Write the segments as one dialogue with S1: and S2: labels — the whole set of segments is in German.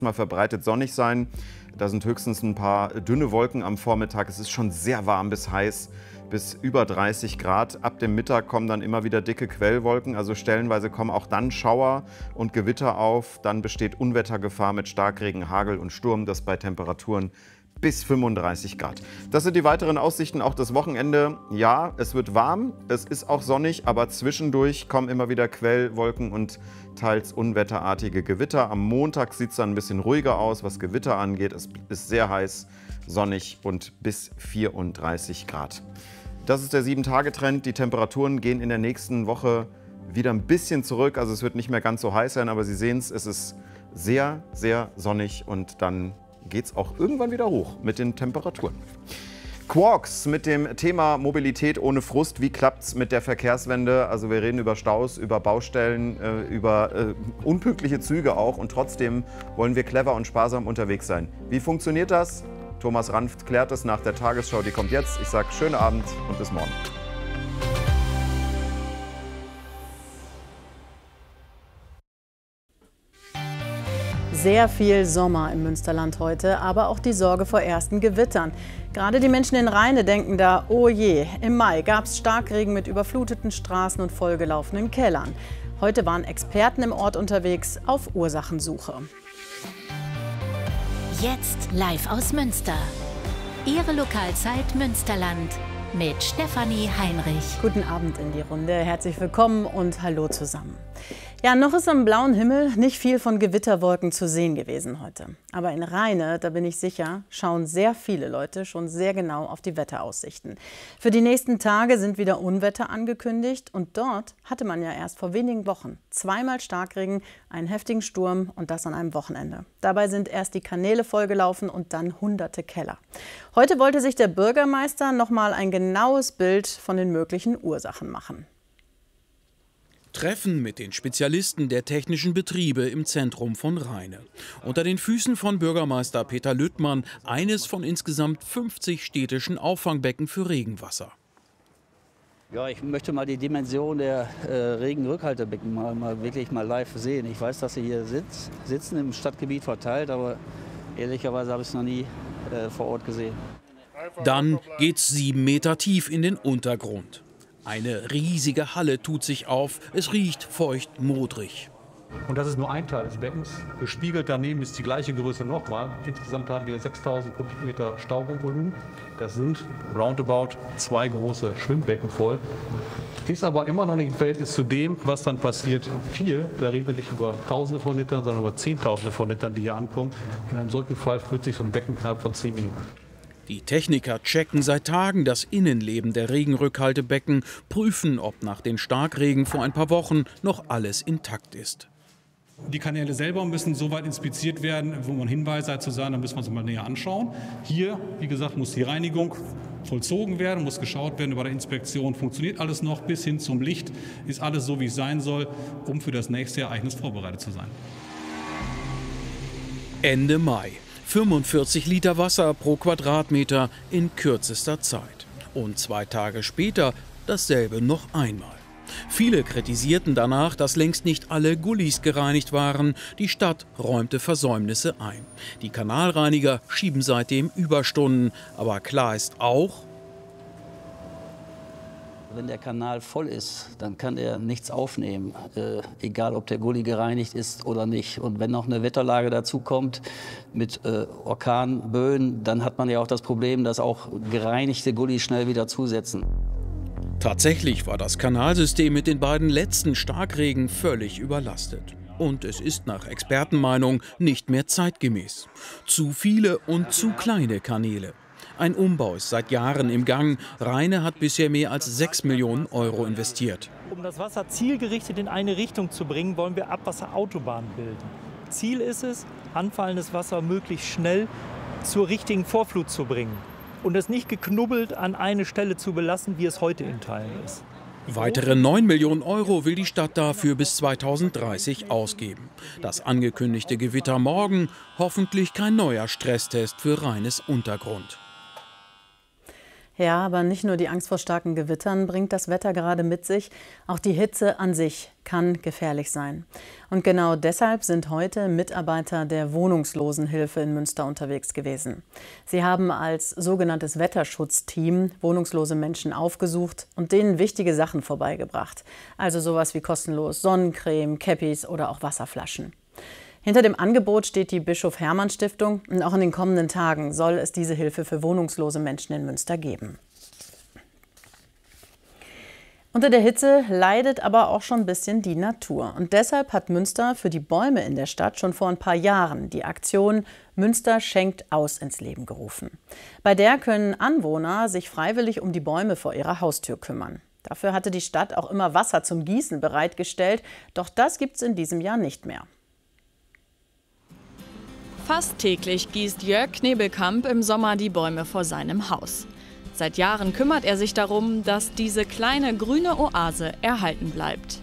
S1: mal verbreitet sonnig sein. Da sind höchstens ein paar dünne Wolken am Vormittag. Es ist schon sehr warm bis heiß, bis über 30 Grad. Ab dem Mittag kommen dann immer wieder dicke Quellwolken. Also stellenweise kommen auch dann Schauer und Gewitter auf. Dann besteht Unwettergefahr mit Starkregen, Hagel und Sturm. Das bei Temperaturen bis 35 Grad. Das sind die weiteren Aussichten, auch das Wochenende. Ja, es wird warm, es ist auch sonnig, aber zwischendurch kommen immer wieder Quellwolken und teils unwetterartige Gewitter. Am Montag sieht es dann ein bisschen ruhiger aus, was Gewitter angeht. Es ist sehr heiß, sonnig und bis 34 Grad. Das ist der 7-Tage-Trend. Die Temperaturen gehen in der nächsten Woche wieder ein bisschen zurück. Also es wird nicht mehr ganz so heiß sein, aber Sie sehen es ist sehr, sehr sonnig und dann geht es auch irgendwann wieder hoch mit den Temperaturen. Quarks mit dem Thema Mobilität ohne Frust. Wie klappt es mit der Verkehrswende? Also wir reden über Staus, über Baustellen, über unpünktliche Züge auch. Und trotzdem wollen wir clever und sparsam unterwegs sein. Wie funktioniert das? Thomas Ranft klärt es nach der Tagesschau. Die kommt jetzt. Ich sage schönen Abend und bis morgen.
S2: Sehr viel Sommer im Münsterland heute, aber auch die Sorge vor ersten Gewittern. Gerade die Menschen in Rheine denken da, oh je, im Mai gab es Starkregen mit überfluteten Straßen und vollgelaufenen Kellern. Heute waren Experten im Ort unterwegs auf Ursachensuche.
S3: Jetzt live aus Münster. Ihre Lokalzeit Münsterland mit Stefanie Heinrich.
S2: Guten Abend in die Runde, herzlich willkommen und hallo zusammen. Ja, noch ist am blauen Himmel nicht viel von Gewitterwolken zu sehen gewesen heute. Aber in Rheine, da bin ich sicher, schauen sehr viele Leute schon sehr genau auf die Wetteraussichten. Für die nächsten Tage sind wieder Unwetter angekündigt und dort hatte man ja erst vor wenigen Wochen zweimal Starkregen, einen heftigen Sturm und das an einem Wochenende. Dabei sind erst die Kanäle vollgelaufen und dann hunderte Keller. Heute wollte sich der Bürgermeister noch mal ein genaues Bild von den möglichen Ursachen machen.
S4: Treffen mit den Spezialisten der technischen Betriebe im Zentrum von Rheine. Unter den Füßen von Bürgermeister Peter Lüttmann eines von insgesamt 50 städtischen Auffangbecken für Regenwasser.
S5: Ja, ich möchte mal die Dimension der Regenrückhaltebecken wirklich mal live sehen. Ich weiß, dass sie hier sitzen im Stadtgebiet verteilt, aber ehrlicherweise habe ich es noch nie vor Ort gesehen.
S4: Dann geht's 7 Meter tief in den Untergrund. Eine riesige Halle tut sich auf, es riecht feucht modrig.
S6: Und das ist nur ein Teil des Beckens. Gespiegelt daneben ist die gleiche Größe nochmal. Insgesamt haben wir 6000 Kubikmeter Stauraumvolumen. Das sind roundabout 2 große Schwimmbecken voll. Ist aber immer noch nicht im Verhältnis zu dem, was dann passiert. Da reden wir nicht über Tausende von Litern, sondern über Zehntausende von Litern, die hier ankommen. In einem solchen Fall füllt sich so ein Becken innerhalb von 10 Minuten.
S4: Die Techniker checken seit Tagen das Innenleben der Regenrückhaltebecken, prüfen, ob nach den Starkregen vor ein paar Wochen noch alles intakt ist.
S7: Die Kanäle selber müssen so weit inspiziert werden, wo man Hinweise hat zu sagen, dann müssen wir uns mal näher anschauen. Hier, wie gesagt, muss die Reinigung vollzogen werden, muss geschaut werden über die Inspektion, funktioniert alles noch bis hin zum Licht, ist alles so, wie es sein soll, um für das nächste Ereignis vorbereitet zu sein.
S4: Ende Mai. 45 Liter Wasser pro Quadratmeter in kürzester Zeit. Und 2 Tage später dasselbe noch einmal. Viele kritisierten danach, dass längst nicht alle Gullis gereinigt waren. Die Stadt räumte Versäumnisse ein. Die Kanalreiniger schieben seitdem Überstunden. Aber klar ist auch:
S5: Wenn der Kanal voll ist, dann kann er nichts aufnehmen, egal ob der Gully gereinigt ist oder nicht. Und wenn noch eine Wetterlage dazu kommt mit Orkanböen, dann hat man ja auch das Problem, dass auch gereinigte Gullys schnell wieder zusetzen.
S4: Tatsächlich war das Kanalsystem mit den beiden letzten Starkregen völlig überlastet. Und es ist nach Expertenmeinung nicht mehr zeitgemäß. Zu viele und zu kleine Kanäle. Ein Umbau ist seit Jahren im Gang. Rheine hat bisher mehr als 6 Millionen Euro investiert.
S8: Um das Wasser zielgerichtet in eine Richtung zu bringen, wollen wir Abwasserautobahnen bilden. Ziel ist es, anfallendes Wasser möglichst schnell zur richtigen Vorflut zu bringen und es nicht geknubbelt an eine Stelle zu belassen, wie es heute in Teilen ist.
S4: Weitere 9 Millionen Euro will die Stadt dafür bis 2030 ausgeben. Das angekündigte Gewitter morgen, hoffentlich kein neuer Stresstest für Rheines Untergrund.
S2: Ja, aber nicht nur die Angst vor starken Gewittern bringt das Wetter gerade mit sich, auch die Hitze an sich kann gefährlich sein. Und genau deshalb sind heute Mitarbeiter der Wohnungslosenhilfe in Münster unterwegs gewesen. Sie haben als sogenanntes Wetterschutzteam wohnungslose Menschen aufgesucht und denen wichtige Sachen vorbeigebracht. Also sowas wie kostenlos Sonnencreme, Käppis oder auch Wasserflaschen. Hinter dem Angebot steht die Bischof-Hermann-Stiftung und auch in den kommenden Tagen soll es diese Hilfe für wohnungslose Menschen in Münster geben. Unter der Hitze leidet aber auch schon ein bisschen die Natur. Und deshalb hat Münster für die Bäume in der Stadt schon vor ein paar Jahren die Aktion Münster schenkt aus ins Leben gerufen. Bei der können Anwohner sich freiwillig um die Bäume vor ihrer Haustür kümmern. Dafür hatte die Stadt auch immer Wasser zum Gießen bereitgestellt, doch das gibt es in diesem Jahr nicht mehr.
S9: Fast täglich gießt Jörg Knebelkamp im Sommer die Bäume vor seinem Haus. Seit Jahren kümmert er sich darum, dass diese kleine grüne Oase erhalten bleibt.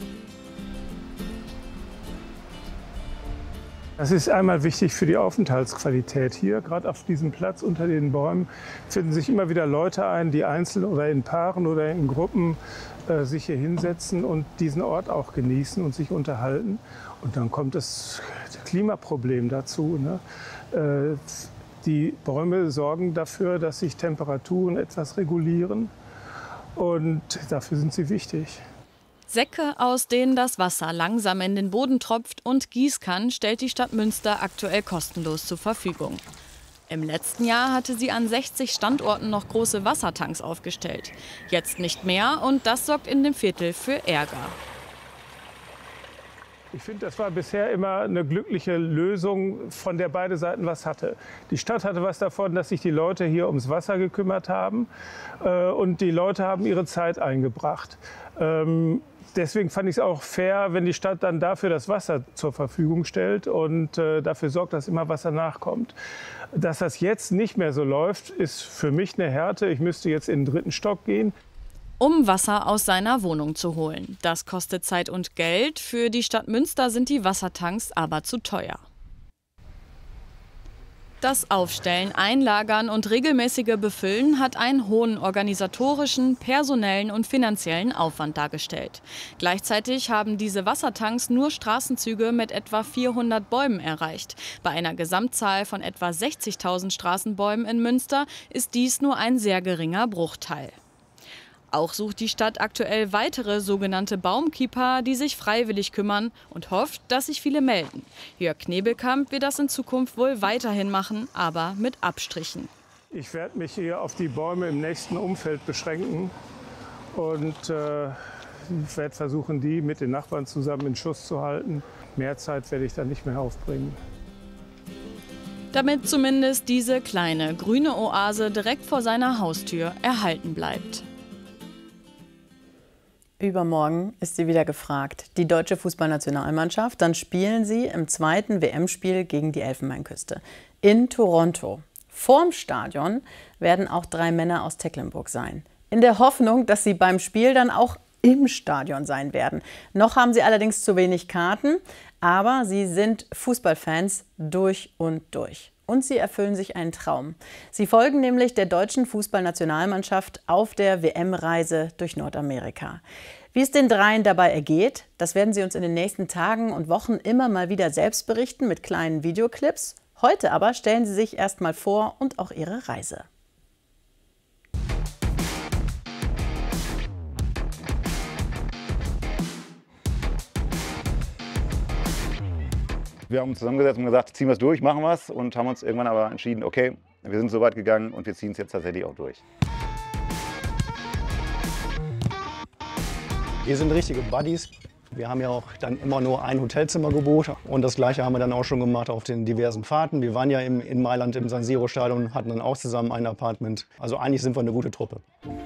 S10: Das ist einmal wichtig für die Aufenthaltsqualität hier. Gerade auf diesem Platz unter den Bäumen finden sich immer wieder Leute ein, die einzeln oder in Paaren oder in Gruppen sich hier hinsetzen und diesen Ort auch genießen und sich unterhalten. Und dann kommt das Klimaproblem dazu, ne? Die Bäume sorgen dafür, dass sich Temperaturen etwas regulieren und dafür sind sie wichtig.
S9: Säcke, aus denen das Wasser langsam in den Boden tropft, und Gießkannen stellt die Stadt Münster aktuell kostenlos zur Verfügung. Im letzten Jahr hatte sie an 60 Standorten noch große Wassertanks aufgestellt. Jetzt nicht mehr, und das sorgt in dem Viertel für Ärger.
S10: Ich finde, das war bisher immer eine glückliche Lösung, von der beide Seiten was hatte. Die Stadt hatte was davon, dass sich die Leute hier ums Wasser gekümmert haben und die Leute haben ihre Zeit eingebracht. Deswegen fand ich es auch fair, wenn die Stadt dann dafür das Wasser zur Verfügung stellt und dafür sorgt, dass immer Wasser nachkommt. Dass das jetzt nicht mehr so läuft, ist für mich eine Härte. Ich müsste jetzt in den 3. Stock gehen.
S9: Um Wasser aus seiner Wohnung zu holen. Das kostet Zeit und Geld. Für die Stadt Münster sind die Wassertanks aber zu teuer. Das Aufstellen, Einlagern und regelmäßige Befüllen hat einen hohen organisatorischen, personellen und finanziellen Aufwand dargestellt. Gleichzeitig haben diese Wassertanks nur Straßenzüge mit etwa 400 Bäumen erreicht. Bei einer Gesamtzahl von etwa 60.000 Straßenbäumen in Münster ist dies nur ein sehr geringer Bruchteil. Auch sucht die Stadt aktuell weitere sogenannte Baumkeeper, die sich freiwillig kümmern, und hofft, dass sich viele melden. Jörg Knebelkamp wird das in Zukunft wohl weiterhin machen, aber mit Abstrichen.
S10: Ich werde mich hier auf die Bäume im nächsten Umfeld beschränken und ich werde versuchen, die mit den Nachbarn zusammen in Schuss zu halten. Mehr Zeit werde ich da nicht mehr aufbringen.
S9: Damit zumindest diese kleine grüne Oase direkt vor seiner Haustür erhalten bleibt.
S2: Übermorgen ist sie wieder gefragt, die deutsche Fußballnationalmannschaft. Dann spielen sie im 2. WM-Spiel gegen die Elfenbeinküste in Toronto. Vorm Stadion werden auch 3 Männer aus Tecklenburg sein. In der Hoffnung, dass sie beim Spiel dann auch im Stadion sein werden. Noch haben sie allerdings zu wenig Karten, aber sie sind Fußballfans durch und durch. Und sie erfüllen sich einen Traum. Sie folgen nämlich der deutschen Fußballnationalmannschaft auf der WM-Reise durch Nordamerika. Wie es den dreien dabei ergeht, das werden sie uns in den nächsten Tagen und Wochen immer mal wieder selbst berichten mit kleinen Videoclips. Heute aber stellen sie sich erst mal vor und auch ihre Reise.
S11: Wir haben uns zusammengesetzt und gesagt, ziehen wir es durch, machen wir es, und haben uns irgendwann aber entschieden, okay, wir sind so weit gegangen und wir ziehen es jetzt tatsächlich auch durch.
S12: Wir sind richtige Buddies. Wir haben ja auch dann immer nur ein Hotelzimmer gebucht und das Gleiche haben wir dann auch schon gemacht auf den diversen Fahrten. Wir waren ja in Mailand im San Siro Stadion, hatten dann auch zusammen ein Apartment. Also eigentlich sind wir eine gute Truppe.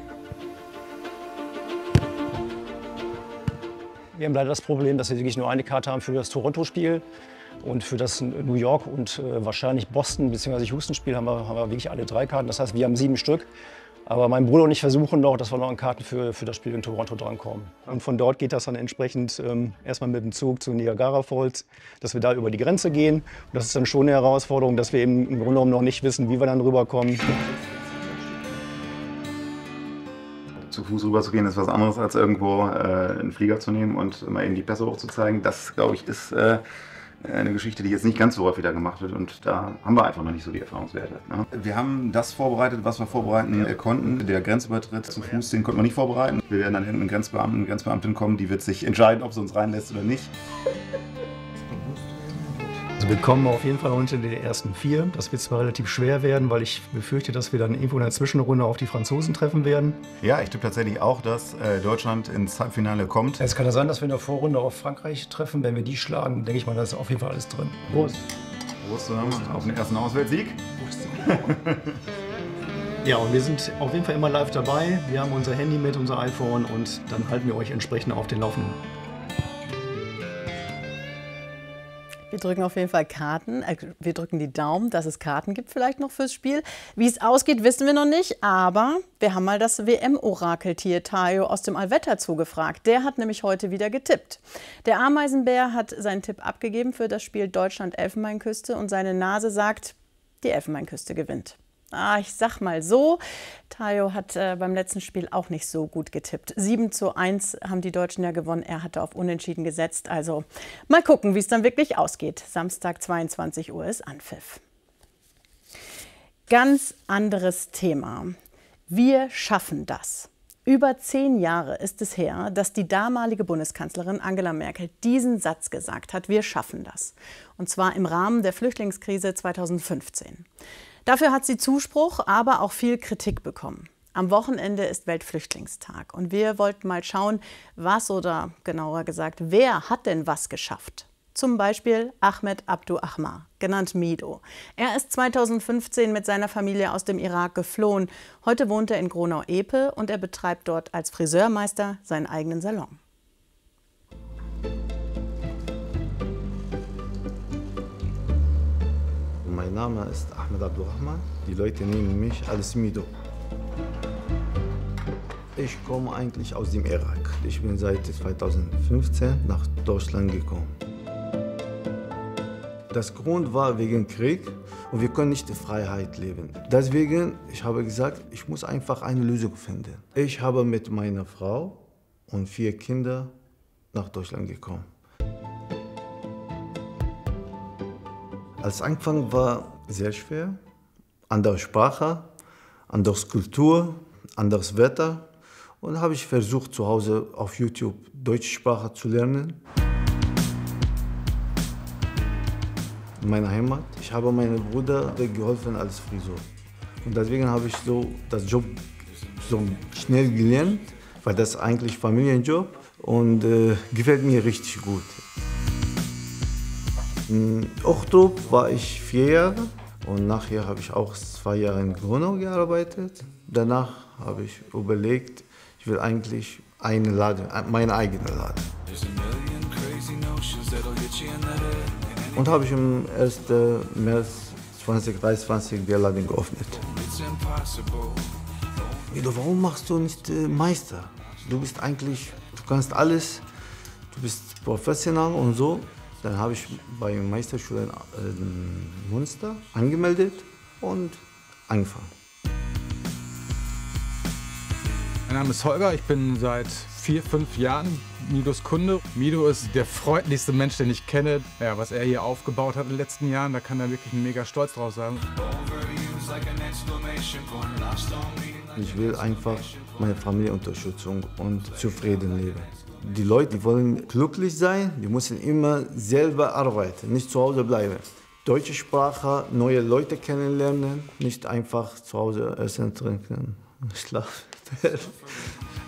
S12: Wir haben leider das Problem, dass wir wirklich nur eine Karte haben für das Toronto-Spiel. Und für das New York und wahrscheinlich Boston bzw. Houston-Spiel haben wir wirklich alle 3 Karten. Das heißt, wir haben 7 Stück. Aber mein Bruder und ich versuchen noch, dass wir noch an Karten für das Spiel in Toronto drankommen. Und von dort geht das dann entsprechend erstmal mit dem Zug zu Niagara Falls, dass wir da über die Grenze gehen. Und das ist dann schon eine Herausforderung, dass wir eben im Grunde genommen noch nicht wissen, wie wir dann rüberkommen.
S11: Fuß rüber zu gehen, ist was anderes, als irgendwo einen Flieger zu nehmen und mal eben die Pässe hochzuzeigen. Das, glaube ich, ist eine Geschichte, die jetzt nicht ganz so häufig wieder gemacht wird und da haben wir einfach noch nicht so die Erfahrungswerte. Ne? Wir haben das vorbereitet, was wir vorbereiten konnten. Der Grenzübertritt zu Fuß, den konnten wir nicht vorbereiten. Wir werden dann hinten einen Grenzbeamten, eine Grenzbeamtin kommen, die wird sich entscheiden, ob sie uns reinlässt oder nicht.
S12: Also wir kommen auf jeden Fall unter die ersten 4. Das wird zwar relativ schwer werden, weil ich befürchte, dass wir dann irgendwo in der Zwischenrunde auf die Franzosen treffen werden.
S11: Ja, ich tippe tatsächlich auch, dass Deutschland ins Halbfinale kommt.
S12: Es kann ja sein, dass wir in der Vorrunde auf Frankreich treffen. Wenn wir die schlagen, denke ich mal, da ist auf jeden Fall alles drin.
S11: Prost. Prost auf den ersten Auswärtssieg.
S12: Ja, und wir sind auf jeden Fall immer live dabei. Wir haben unser Handy mit, unser iPhone und dann halten wir euch entsprechend auf den Laufenden.
S2: Wir drücken auf jeden Fall Karten. Wir drücken die Daumen, dass es Karten gibt vielleicht noch fürs Spiel. Wie es ausgeht, wissen wir noch nicht. Aber wir haben mal das WM-Orakeltier Tayo aus dem Allwetter zugefragt. Der hat nämlich heute wieder getippt. Der Ameisenbär hat seinen Tipp abgegeben für das Spiel Deutschland-Elfenbeinküste. Und seine Nase sagt, die Elfenbeinküste gewinnt. Ich sag mal so, Tayo hat beim letzten Spiel auch nicht so gut getippt. 7:1 haben die Deutschen ja gewonnen. Er hatte auf Unentschieden gesetzt. Also mal gucken, wie es dann wirklich ausgeht. Samstag 22 Uhr ist Anpfiff. Ganz anderes Thema. Wir schaffen das. Über 10 Jahre ist es her, dass die damalige Bundeskanzlerin Angela Merkel diesen Satz gesagt hat, wir schaffen das. Und zwar im Rahmen der Flüchtlingskrise 2015. Dafür hat sie Zuspruch, aber auch viel Kritik bekommen. Am Wochenende ist Weltflüchtlingstag und wir wollten mal schauen, was oder genauer gesagt, wer hat denn was geschafft? Zum Beispiel Ahmed Abdu Ahmar, genannt Mido. Er ist 2015 mit seiner Familie aus dem Irak geflohen. Heute wohnt er in Gronau-Epe und er betreibt dort als Friseurmeister seinen eigenen Salon.
S13: Mein Name ist Ahmed Abdu Ahmar. Die Leute nennen mich als Mido. Ich komme eigentlich aus dem Irak. Ich bin seit 2015 nach Deutschland gekommen. Das Grund war wegen Krieg und wir können nicht in Freiheit leben. Deswegen, ich habe gesagt, ich muss einfach eine Lösung finden. Ich habe mit meiner Frau und 4 Kindern nach Deutschland gekommen. Als Anfang war sehr schwer. Andere Sprache, andere Kultur, anderes Wetter. Und habe ich versucht, zu Hause auf YouTube deutsche Sprache zu lernen. In meiner Heimat. Ich habe meinem Bruder geholfen als Friseur. Und deswegen habe ich das Job so schnell gelernt, weil das eigentlich Familienjob und gefällt mir richtig gut. In Ochtrup war ich 4 Jahre und nachher habe ich auch 2 Jahre in Gronau gearbeitet. Danach habe ich überlegt, ich will eigentlich einen Laden, meinen eigenen Laden. Und habe ich am 1. März 2023 den Laden geöffnet. Mido, warum machst du nicht Meister? Du bist eigentlich, du kannst alles, du bist professional und so. Dann habe ich bei der Meisterschule in Münster angemeldet und angefangen.
S14: Mein Name ist Holger, ich bin seit 4, 5 Jahren Midos Kunde. Mido ist der freundlichste Mensch, den ich kenne. Ja, was er hier aufgebaut hat in den letzten Jahren, da kann er wirklich einen mega Stolz drauf sein.
S13: Ich will einfach meine Familie Unterstützung und zufrieden leben. Die Leute, die wollen glücklich sein, die müssen immer selber arbeiten, nicht zu Hause bleiben. Deutsche Sprache, neue Leute kennenlernen, nicht einfach zu Hause essen, trinken, schlafen.